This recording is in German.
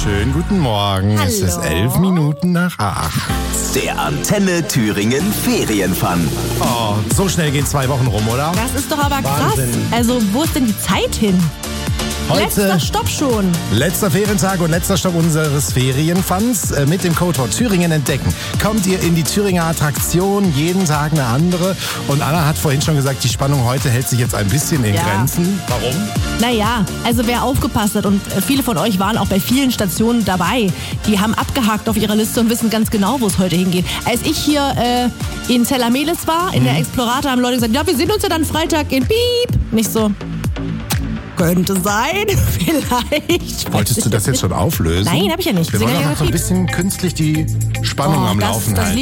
Schönen guten Morgen. Hallo. Es ist 11 Minuten nach 8. Der Antenne Thüringen Ferienfun. Oh, so schnell gehen 2 Wochen rum, oder? Das ist doch aber krass. Wahnsinn. Also, wo ist denn die Zeit hin? Letzter Stopp schon. Letzter Ferientag und letzter Stopp unseres Ferienfuns. Mit dem Codewort Thüringen entdecken kommt ihr in die Thüringer Attraktion, jeden Tag eine andere. Und Anna hat vorhin schon gesagt, die Spannung heute hält sich jetzt ein bisschen in Grenzen. Warum? Naja, also wer aufgepasst hat und viele von euch waren auch bei vielen Stationen dabei, die haben abgehakt auf ihrer Liste und wissen ganz genau, wo es heute hingeht. Als ich hier in Zellamelis war, in der Explorator, haben Leute gesagt, ja, wir sehen uns ja dann Freitag in Piep. Nicht so. Könnte sein, vielleicht. Wolltest du das jetzt schon auflösen? Nein, habe ich ja nicht. Wir wollen doch noch so ein bisschen künstlich die Spannung am Laufen halten.